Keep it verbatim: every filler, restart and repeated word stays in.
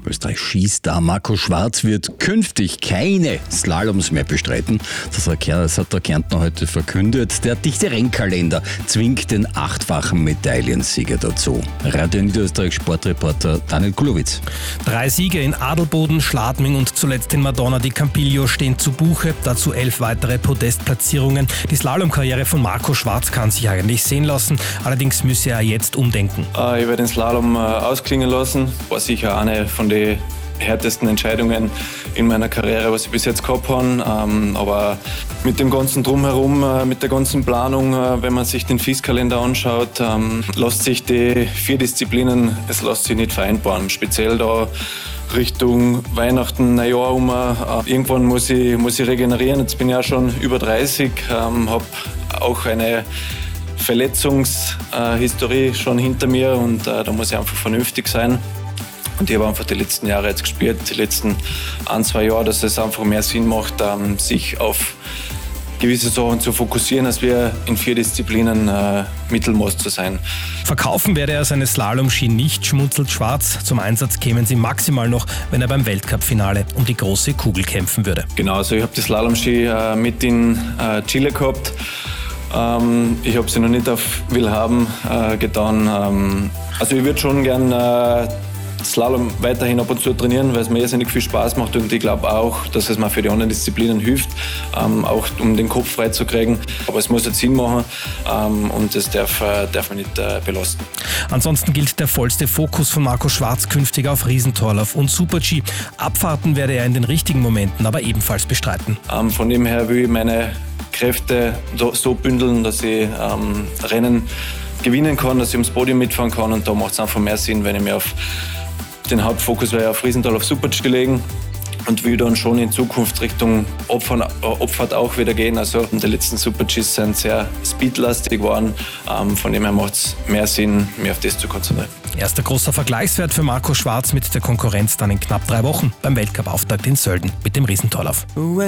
Österreich-Skistar Marco Schwarz wird künftig keine Slaloms mehr bestreiten. Das hat der Kärntner heute verkündet. Der dichte Rennkalender zwingt den achtfachen Medaillensieger dazu. Radio Niederösterreich Sportreporter Daniel Kulowitz. Drei Siege in Adelboden, Schladming und zuletzt in Madonna di Campiglio stehen zu Buche. Dazu elf weitere Podestplatzierungen. Die Slalomkarriere von Marco Schwarz kann sich eigentlich sehen lassen. Allerdings müsse er jetzt umdenken. Ich werde den Slalom ausklingen lassen. War sicher eine von den härtesten Entscheidungen in meiner Karriere, was ich bis jetzt gehabt habe. Aber mit dem ganzen Drumherum, mit der ganzen Planung, wenn man sich den F I S-Kalender anschaut, lässt sich die vier Disziplinen, es lässt sich nicht vereinbaren. Speziell da Richtung Weihnachten, Neujahr um. Irgendwann muss ich, muss ich regenerieren. Jetzt bin ich ja schon über dreißig, habe auch eine Verletzungshistorie schon hinter mir und äh, da muss ich einfach vernünftig sein. Und ich habe einfach die letzten Jahre jetzt gespürt, die letzten ein, zwei Jahre, dass es einfach mehr Sinn macht, ähm, sich auf gewisse Sachen zu fokussieren, als wir in vier Disziplinen äh, Mittelmaß zu sein. Verkaufen werde er seine Slalom-Ski nicht, schmunzelt Schwarz. Zum Einsatz kämen sie maximal noch, wenn er beim Weltcup-Finale um die große Kugel kämpfen würde. Genau, also ich habe die Slalom-Ski äh, mit in äh, Chile gehabt. Ähm, ich habe sie noch nicht auf Willhaben äh, getan. Ähm, also ich würde schon gern äh, Slalom weiterhin ab und zu trainieren, weil es mir irrsinnig viel Spaß macht und ich glaube auch, dass es mir für die anderen Disziplinen hilft, ähm, auch um den Kopf frei zu kriegen. Aber es muss jetzt Sinn machen ähm, und es darf, äh, darf mich nicht äh, belasten. Ansonsten gilt der vollste Fokus von Marco Schwarz künftig auf Riesentorlauf und Super-G. Abfahrten werde er in den richtigen Momenten aber ebenfalls bestreiten. Ähm, von dem her will ich meine Kräfte so bündeln, dass ich ähm, Rennen gewinnen kann, dass ich ums Podium mitfahren kann und da macht es einfach mehr Sinn, wenn ich mir auf den Hauptfokus wäre auf Riesental auf Super-G legen und will dann schon in Zukunft Richtung Abfahrt auch wieder gehen. Also die letzten Super-Gs sind sehr speedlastig geworden, ähm, von dem her macht es mehr Sinn, mich auf das zu konzentrieren. Erster großer Vergleichswert für Marco Schwarz mit der Konkurrenz dann in knapp drei Wochen beim Weltcup-Auftakt in Sölden mit dem Riesentorlauf.